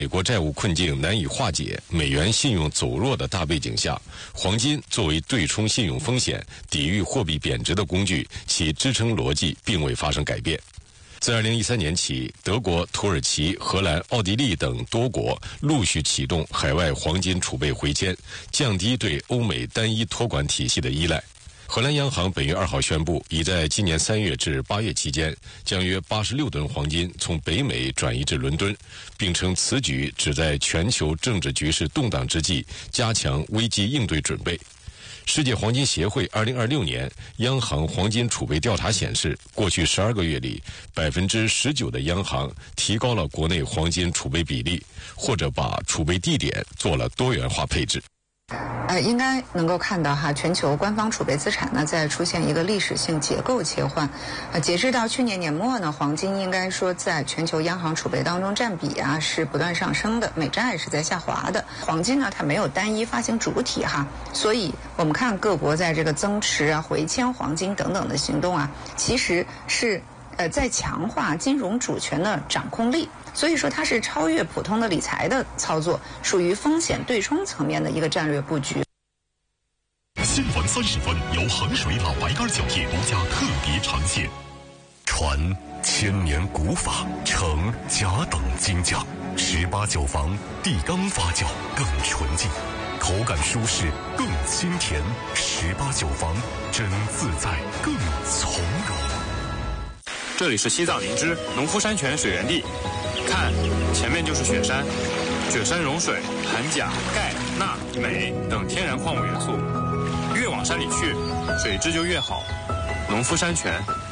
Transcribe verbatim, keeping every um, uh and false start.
美国债务困境难以化解，美元信用走弱的大背景下，黄金作为对冲信用风险、抵御货币贬值的工具，其支撑逻辑并未发生改变。自二零一三年起，德国、土耳其、荷兰、奥地利等多国陆续启动海外黄金储备回迁，降低对欧美单一托管体系的依赖。荷兰央行本月二号宣布，已在今年三月至八月期间，将约八十六吨黄金从北美转移至伦敦，并称此举旨在全球政治局势动荡之际，加强危机应对准备。世界黄金协会二零二六年央行黄金储备调查显示，过去十二个月里，百分之十九的央行提高了国内黄金储备比例，或者把储备地点做了多元化配置。 呃，应该能够看到哈，全球官方储备资产呢在出现一个历史性结构切换。呃，截至到去年年末呢，黄金应该说在全球央行储备当中占比啊是不断上升的，美债是在下滑的。黄金呢，它没有单一发行主体哈，所以我们看各国在这个增持啊、回迁黄金等等的行动啊，其实是呃在强化金融主权的掌控力。所以说它是超越普通的理财的操作，属于风险对冲层面的一个战略布局。 新闻三十分由衡水老白干酒业独家特别呈现。传千年古法，承甲等精匠，十八酒坊地缸发酵更纯净，口感舒适更清甜，十八酒坊真自在更从容。 这里是西藏林芝农夫山泉水源地，看，前面就是雪山，雪山融水含钾、钙、钠、镁等天然矿物元素，越往山里去，水质就越好。农夫山泉，